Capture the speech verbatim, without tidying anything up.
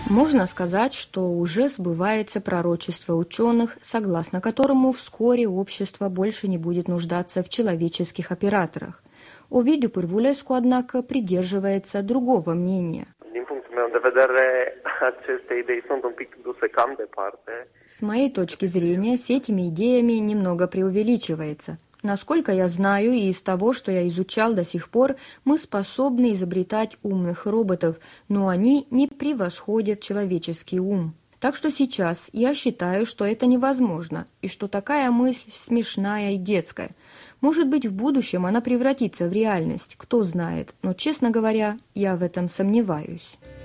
Можно сказать, что уже сбывается пророчество ученых, согласно которому вскоре общество больше не будет нуждаться в человеческих операторах. Ovidiu Pârvulescu, однако, придерживается другого мнения. С моей точки зрения, с этими идеями немного преувеличивается. Насколько я знаю и из того, что я изучал до сих пор, мы способны изобретать умных роботов, но они не превосходят человеческий ум. Так что сейчас я считаю, что это невозможно, и что такая мысль смешная и детская. Может быть, в будущем она превратится в реальность, кто знает, но, честно говоря, я в этом сомневаюсь.